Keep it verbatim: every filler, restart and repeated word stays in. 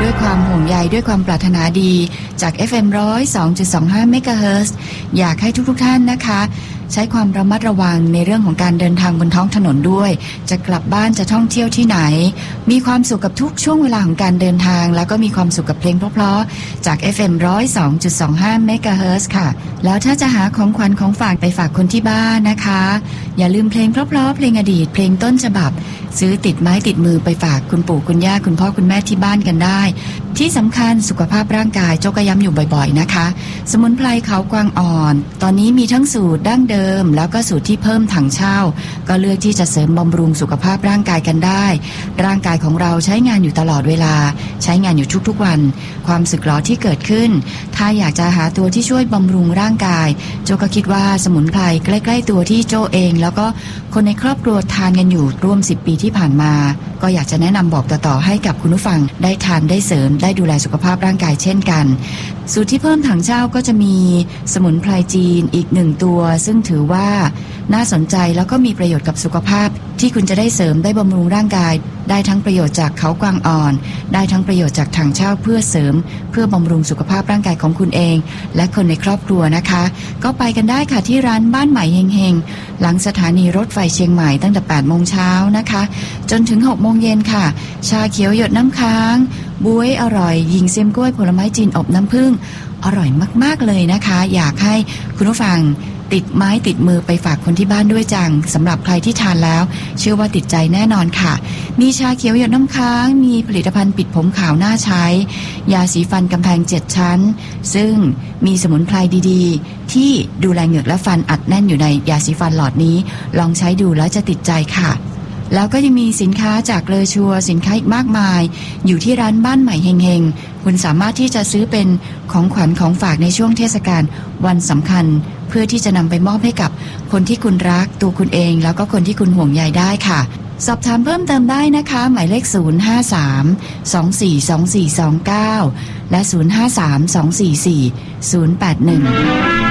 ด้วยความห่วงใยด้วยความปรารถนาดีจาก เอฟ เอ็ม หนึ่งศูนย์สองจุดสองห้า เมกะเฮิรตซ์อยากให้ทุกๆท่านนะคะใช้ความระมัดระวังในเรื่องของการเดินทางบนท้องถนนด้วยจะกลับบ้านจะท่องเที่ยวที่ไหนมีความสุขกับทุกช่วงเวลาของการเดินทางแล้วก็มีความสุขกับเพลงเพราะๆจาก เอฟ เอ็ม หนึ่งศูนย์สองจุดสองห้า เมกะเฮิรตซ์ค่ะแล้วถ้าจะหาของขวัญของฝากไปฝากคนที่บ้านนะคะอย่าลืมเพลงเพราะๆเพลงอดีตเพลงต้นฉบับซื้อติดไม้ติดมือไปฝากคุณปู่คุณย่าคุณพ่อคุณแม่ที่บ้านกันได้ที่สำคัญสุขภาพร่างกายโจก็ย้ำอยู่บ่อยๆนะคะสมุนไพรเขากวางอ่อนตอนนี้มีทั้งสูตรดั้งเดิมแล้วก็สูตรที่เพิ่มถังเช่าก็เลือกที่จะเสริมบำรุงสุขภาพร่างกายกันได้ร่างกายของเราใช้งานอยู่ตลอดเวลาใช้งานอยู่ทุกๆวันความสึกหรอที่เกิดขึ้นถ้าอยากจะหาตัวที่ช่วยบำรุงร่างกายโจก็คิดว่าสมุนไพรใกล้ๆตัวที่โจเองแล้วก็คนในครอบครัวทานกันอยู่ร่วมสิบปีที่ผ่านมาก็อยากจะแนะนำบอกต่อๆให้กับคุณผู้ฟังได้ทานได้เสริมได้ดูแลสุขภาพร่างกายเช่นกันสูตรที่เพิ่มถังเช่าก็จะมีสมุนไพรจีนอีกหนึ่งตัวซึ่งถือว่าน่าสนใจแล้วก็มีประโยชน์กับสุขภาพที่คุณจะได้เสริมได้บำรุงร่างกายได้ทั้งประโยชน์จากเขากวางอ่อนได้ทั้งประโยชน์จากถังเช่าเพื่อเสริมเพื่อบำรุงสุขภาพร่างกายของคุณเองและคนในครอบครัวนะคะก็ไปกันได้ค่ะที่ร้านบ้านใหม่เฮงๆหลังสถานีรถไฟเชียงใหม่ตั้งแต่แปดโมงเช้านะคะจนถึงหกโมงเย็นค่ะชาเขียวหยดน้ำค้างบ๊วยอร่อยยิงเซียมกล้วยผลไม้จีนอบน้ำผึ้งอร่อยมากๆเลยนะคะอยากให้คุณผู้ฟังติดไม้ติดมือไปฝากคนที่บ้านด้วยจังสำหรับใครที่ทานแล้วเชื่อว่าติดใจแน่นอนค่ะมีชาเขียวหยดน้ำค้างมีผลิตภัณฑ์ปิดผมขาวน่าใช้ยาสีฟันกำแพงเจ็ดชั้นซึ่งมีสมุนไพรดีๆที่ดูแลเหงือกและฟันอัดแน่นอยู่ในยาสีฟันหลอดนี้ลองใช้ดูแล้วจะติดใจค่ะแล้วก็ยังมีสินค้าจากเลอชัวสินค้าอีกมากมายอยู่ที่ร้านบ้านใหม่เฮงๆคุณสามารถที่จะซื้อเป็นของขวัญของฝากในช่วงเทศกาลวันสำคัญเพื่อที่จะนำไปมอบให้กับคนที่คุณรักตัวคุณเองแล้วก็คนที่คุณห่วงใยได้ค่ะสอบถามเพิ่มเติมได้นะคะหมายเลขศูนย์ ห้า สาม สอง สี่ สอง สี่ สอง เก้าและศูนย์ ห้า สาม สอง สี่ สี่ ศูนย์ แปด หนึ่ง